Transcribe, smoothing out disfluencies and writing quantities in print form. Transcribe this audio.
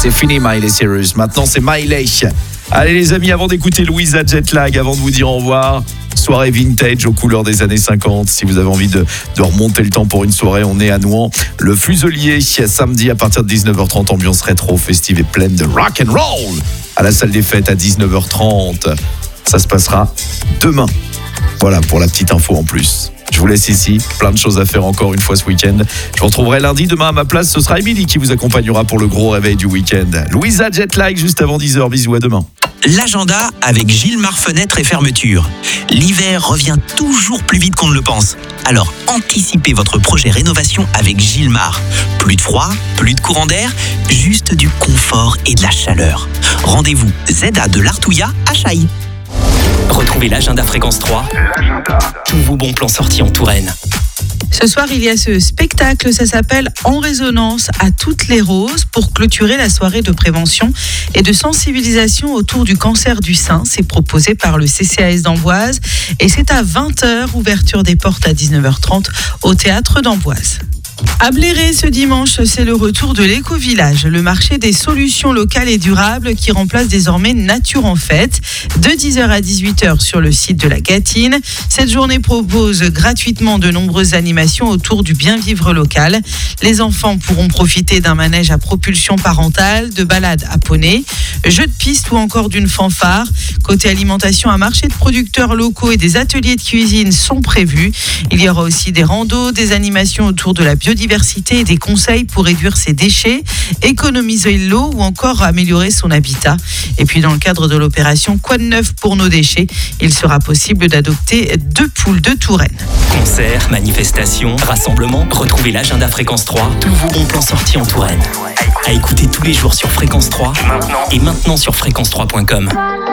C'est fini Miley Cyrus, maintenant c'est Miley. Allez les amis, avant d'écouter Louisa Jetlag, avant de vous dire au revoir, soirée vintage aux couleurs des années 50. Si vous avez envie de remonter le temps pour une soirée, on est à Nouan. Le Fuselier, samedi à partir de 19h30, ambiance rétro, festive et pleine de rock and roll. À la salle des fêtes à 19h30. Ça se passera demain. Voilà pour la petite info en plus. Je vous laisse ici, plein de choses à faire encore une fois ce week-end. Je vous retrouverai lundi, demain à ma place, ce sera Émilie qui vous accompagnera pour le gros réveil du week-end. Louisa Jetlag juste avant 10h, bisous à demain. L'agenda avec Gilmar Fenêtres et Fermeture. L'hiver revient toujours plus vite qu'on ne le pense. Alors anticipez votre projet rénovation avec Gilmar. Plus de froid, plus de courant d'air, juste du confort et de la chaleur. Rendez-vous ZA de l'Artouillat à Chailly. Retrouvez l'agenda Fréquence 3. Tous vos bons plans sortis en Touraine. Ce soir, il y a ce spectacle, ça s'appelle En résonance à toutes les roses pour clôturer la soirée de prévention et de sensibilisation autour du cancer du sein. C'est proposé par le CCAS d'Amboise et c'est à 20h, ouverture des portes à 19h30 au théâtre d'Amboise. À Bléré, ce dimanche, c'est le retour de l'éco-village, le marché des solutions locales et durables qui remplace désormais Nature en Fête, de 10h à 18h sur le site de la Gâtine. Cette journée propose gratuitement de nombreuses animations autour du bien-vivre local. Les enfants pourront profiter d'un manège à propulsion parentale, de balades à poney, jeux de piste ou encore d'une fanfare. Côté alimentation, un marché de producteurs locaux et des ateliers de cuisine sont prévus. Il y aura aussi des randos, des animations autour de la biodiversité et des conseils pour réduire ses déchets, économiser l'eau ou encore améliorer son habitat. Et puis dans le cadre de l'opération Quoi de neuf pour nos déchets, il sera possible d'adopter 2 poules de Touraine. Concerts, manifestations, rassemblements, retrouvez l'agenda Fréquence 3, tous vos bons plans sortis en Touraine. À écouter tous les jours sur Fréquence 3 et maintenant sur fréquence3.com.